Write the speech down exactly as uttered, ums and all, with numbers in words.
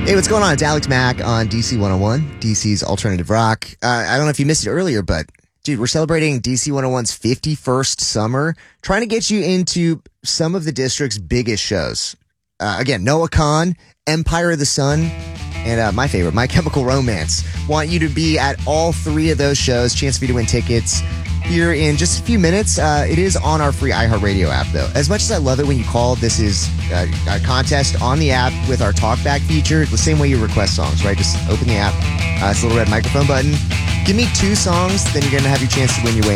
Hey, what's going on? It's Alex Mack on D C one oh one, D C's alternative rock. Uh, I don't know if you missed it earlier, but dude, we're celebrating D C one oh one's fifty-first summer, trying to get you into some of the district's biggest shows. Uh, again, Noah Kahan, Empire of the Sun, and uh, my favorite, My Chemical Romance. Want you to be at all three of those shows. Chance for you to win tickets here in just a few minutes. Uh, it is on our free iHeartRadio app, though. As much as I love it when you call, this is a, a contest on the app with our talkback feature, the same way you request songs, right? Just open the app. Uh, it's a little red microphone button. Give me two songs, then you're going to have your chance to win your way